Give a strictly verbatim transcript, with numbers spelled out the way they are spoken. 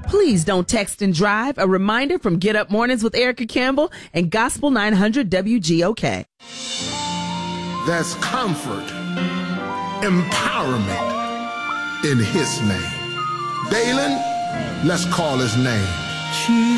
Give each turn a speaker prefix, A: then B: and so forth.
A: Please don't text and drive. A reminder from Get Up Mornings with Erica Campbell and Gospel nine hundred W G O K.
B: There's comfort, empowerment in his name. Dalen, let's call his name.